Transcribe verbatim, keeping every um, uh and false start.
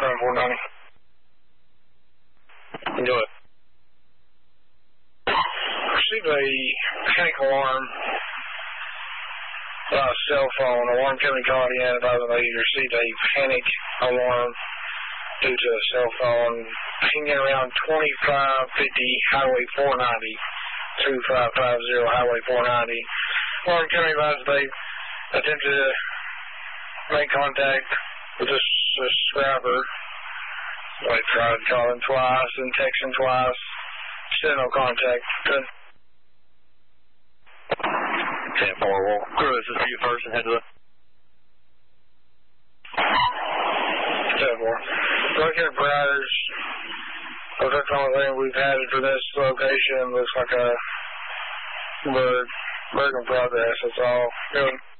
four ninety. Enjoy it. Received a panic alarm. Uh, cell phone. Alarm company called in advising they received a panic alarm due to a cell phone pinging around twenty-five fifty Highway four ninety, two five five zero Highway four ninety. Alarm company advised they attempted to make contact with this subscriber. They tried calling twice and texting twice. Still no contact. Good. ten four, we'll crew this is you first and head to the... ten four. Look at Briars. That's the only thing we've had for this location. Looks like a bird. Work in progress. That's all. Good.